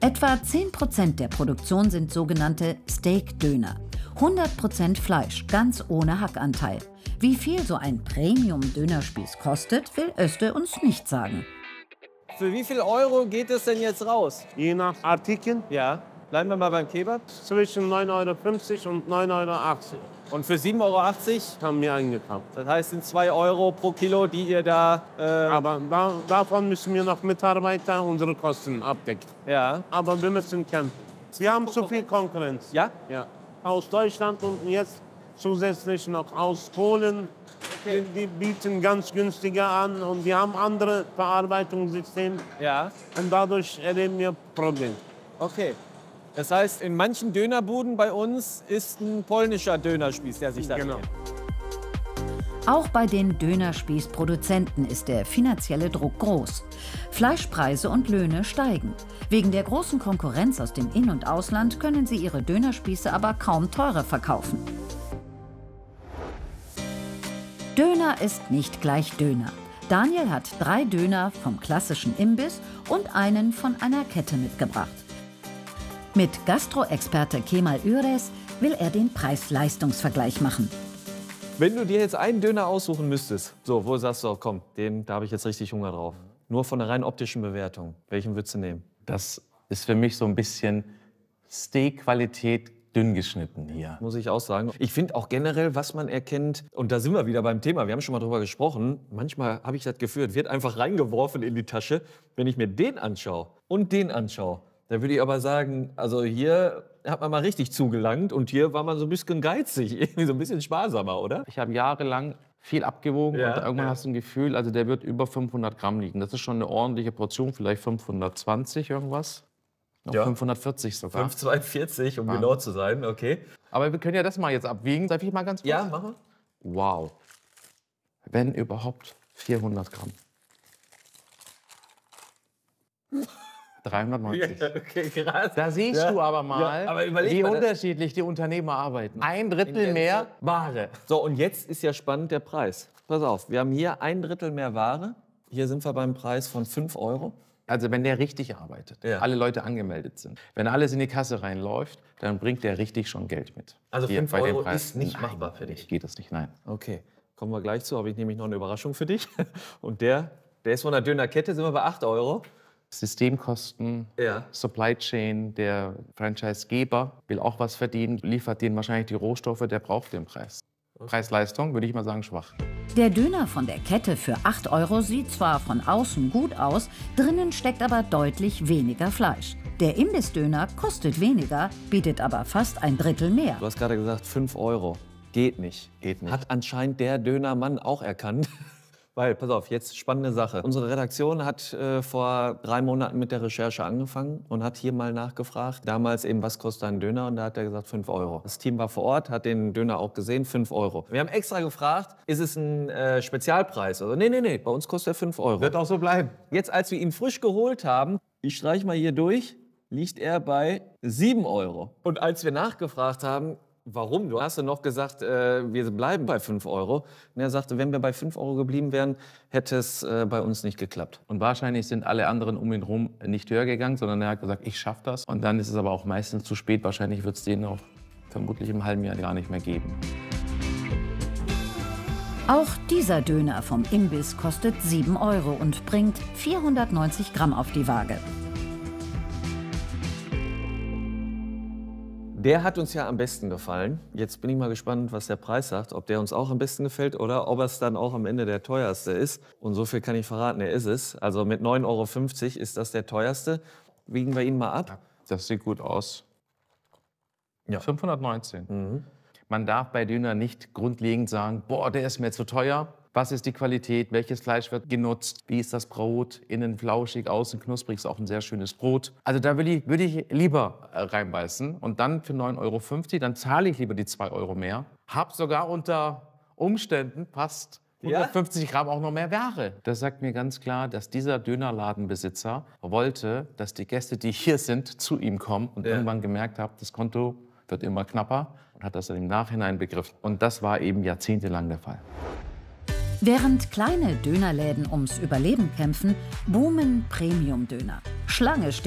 Etwa 10% der Produktion sind sogenannte Steak-Döner. 100% Fleisch, ganz ohne Hackanteil. Wie viel so ein Premium-Dönerspieß kostet, will Öste uns nicht sagen. Für wie viel Euro geht es denn jetzt raus? Je nach Artikel Ja, bleiben wir mal beim Kebab. zwischen 9,50 € und 9,80 € Und für 7,80 Euro, haben wir eingekauft. das heißt, sind 2 Euro pro Kilo, die ihr da... Aber davon müssen wir noch Mitarbeiter unsere Kosten abdecken. ja. Aber wir müssen kämpfen. Wir haben zu viel Konkurrenz. Ja? Ja. Aus Deutschland und jetzt zusätzlich noch aus Polen. Die bieten ganz günstiger an und wir haben andere Verarbeitungssysteme. Ja. Und dadurch erleben wir Probleme. Okay. Das heißt, in manchen Dönerbuden bei uns ist ein polnischer Dönerspieß, der sich da Genau. dreht. Auch bei den Dönerspießproduzenten ist der finanzielle Druck groß. Fleischpreise und Löhne steigen. Wegen der großen Konkurrenz aus dem In- und Ausland können sie ihre Dönerspieße aber kaum teurer verkaufen. Döner ist nicht gleich Döner. Daniel hat 3 Döner vom klassischen Imbiss und einen von einer Kette mitgebracht. Mit Gastro-Experte Kemal Üres will er den Preis-Leistungs-Vergleich machen. Wenn du dir jetzt einen Döner aussuchen müsstest, so, wo sagst du, komm, da habe ich jetzt richtig Hunger drauf. Nur von der rein optischen Bewertung, welchen würdest du nehmen? Das ist für mich so ein bisschen Steak-Qualität dünn geschnitten hier. Muss ich auch sagen. Ich finde auch generell, was man erkennt, und da sind wir wieder beim Thema, wir haben schon mal drüber gesprochen, manchmal habe ich das Gefühl, es wird einfach reingeworfen in die Tasche. Wenn ich mir den anschaue und den anschaue, da würde ich aber sagen, also hier hat man mal richtig zugelangt und hier war man so ein bisschen geizig, irgendwie so ein bisschen sparsamer, oder? Ich habe jahrelang viel abgewogen Ja, und irgendwann ja. hast du ein Gefühl, also der wird über 500 Gramm liegen. Das ist schon eine ordentliche Portion, vielleicht 520 irgendwas. Noch Ja. 540 sogar. 5,42, um Ja. genau zu sein, okay. Aber wir können ja das mal jetzt abwiegen. Darf ich mal ganz kurz? Ja, machen Wow. Wenn überhaupt 400 Gramm. 390. Okay, krass. Da siehst Ja. du aber mal, Ja, aber überleg wie mal, das- unterschiedlich die Unternehmer arbeiten. Ein Drittel mehr Ware. So, und jetzt ist ja spannend der Preis. Pass auf, wir haben hier 1/3 mehr Ware. Hier sind wir beim Preis von 5 Euro. Also wenn der richtig arbeitet, Ja. alle Leute angemeldet sind, wenn alles in die Kasse reinläuft, dann bringt der richtig schon Geld mit. Also Hier 5 bei dem Euro Preis. ist nicht Nein, machbar für dich. Geht das nicht, nein. Okay, kommen wir gleich zu. Habe ich nämlich noch eine Überraschung für dich. Und der ist von der Dönerkette, sind wir bei 8 Euro. Systemkosten, Ja. Supply Chain, der Franchisegeber will auch was verdienen, liefert denen wahrscheinlich die Rohstoffe, der braucht den Preis. Preis-Leistung, würde ich mal sagen, schwach. Der Döner von der Kette für 8 Euro sieht zwar von außen gut aus, drinnen steckt aber deutlich weniger Fleisch. Der Imbissdöner kostet weniger, bietet aber fast ein Drittel mehr. Du hast gerade gesagt, 5 Euro. Geht nicht. Geht nicht. Hat anscheinend der Dönermann auch erkannt. Weil, pass auf, jetzt spannende Sache. Unsere Redaktion hat vor 3 Monaten mit der Recherche angefangen und hat hier mal nachgefragt. Damals eben, was kostet ein Döner? Und da hat er gesagt, 5 Euro. Das Team war vor Ort, hat den Döner auch gesehen, 5 Euro. Wir haben extra gefragt, ist es ein Spezialpreis? Also, nee, bei uns kostet er 5 Euro. Wird auch so bleiben. Jetzt, als wir ihn frisch geholt haben, ich streiche mal hier durch, liegt er bei 7 Euro. Und als wir nachgefragt haben, warum? Du hast ja noch gesagt, wir bleiben bei 5 Euro. Und er sagte, wenn wir bei 5 Euro geblieben wären, hätte es bei uns nicht geklappt. Und wahrscheinlich sind alle anderen um ihn herum nicht höher gegangen, sondern er hat gesagt, ich schaffe das. Und dann ist es aber auch meistens zu spät. Wahrscheinlich wird es den auch vermutlich im halben Jahr gar nicht mehr geben. Auch dieser Döner vom Imbiss kostet 7 Euro und bringt 490 Gramm auf die Waage. Der hat uns ja am besten gefallen. Jetzt bin ich mal gespannt, was der Preis sagt. Ob der uns auch am besten gefällt oder ob es dann auch am Ende der teuerste ist. Und so viel kann ich verraten, er ist es. Also mit 9,50 Euro ist das der teuerste. Wiegen wir ihn mal ab. Das sieht gut aus. Ja. 519. Man darf bei Döner nicht grundlegend sagen, boah, der ist mir zu teuer. Was ist die Qualität? Welches Fleisch wird genutzt? Wie ist das Brot? Innen flauschig, außen knusprig, ist auch ein sehr schönes Brot. Also da würde ich lieber reinbeißen und dann für 9,50 Euro, dann zahle ich lieber die 2 Euro mehr. Hab sogar unter Umständen fast 150 Gramm auch noch mehr Ware. Das sagt mir ganz klar, dass dieser Dönerladenbesitzer wollte, dass die Gäste, die hier sind, zu ihm kommen und irgendwann gemerkt haben, das Konto wird immer knapper und hat das dann im Nachhinein begriffen. Und das war eben jahrzehntelang der Fall. Während kleine Dönerläden ums Überleben kämpfen, boomen Premium-Döner. Schlange steht